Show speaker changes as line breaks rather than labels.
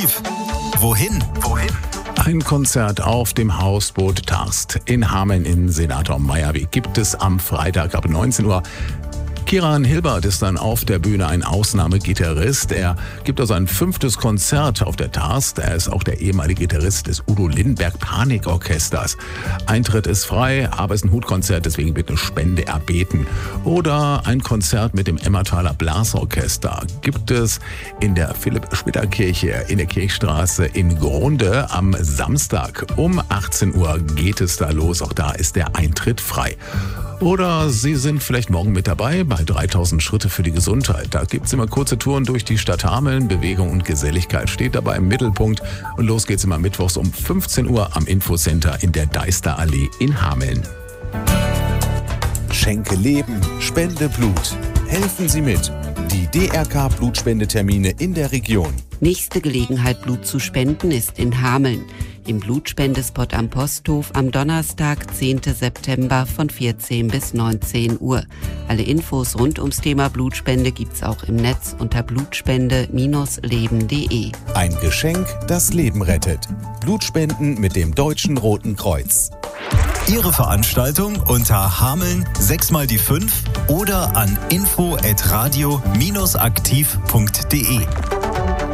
Wohin?
Ein Konzert auf dem Hausboot Tarst in Hameln in Senator Meierweg gibt es am Freitag ab 19 Uhr. Kieran Hilbert ist dann auf der Bühne ein Ausnahmegitarrist. Er gibt also ein 5. Konzert auf der Tarst. Er ist auch der ehemalige Gitarrist des Udo Lindenberg Panikorchesters. Eintritt ist frei, aber es ist ein Hutkonzert, deswegen bitte Spende erbeten. Oder ein Konzert mit dem Emmertaler Blasorchester gibt es in der Philipp-Schwitter-Kirche in der Kirchstraße in Grunde am Samstag. Um 18 Uhr geht es da los. Auch da ist der Eintritt frei. Oder Sie sind vielleicht morgen mit dabei bei 3000 Schritte für die Gesundheit. Da gibt's immer kurze Touren durch die Stadt Hameln. Bewegung und Geselligkeit steht dabei im Mittelpunkt. Und los geht's immer mittwochs um 15 Uhr am Infocenter in der Deisterallee in Hameln.
Schenke Leben, spende Blut. Helfen Sie mit. Die DRK-Blutspendetermine in der Region.
Nächste Gelegenheit, Blut zu spenden, ist in Hameln. Im Blutspendespot am Posthof am Donnerstag, 10. September von 14 bis 19 Uhr. Alle Infos rund ums Thema Blutspende gibt's auch im Netz unter blutspende-leben.de.
Ein Geschenk, das Leben rettet. Blutspenden mit dem Deutschen Roten Kreuz.
Ihre Veranstaltung unter Hameln 6x5 oder an info@radio-aktiv.de.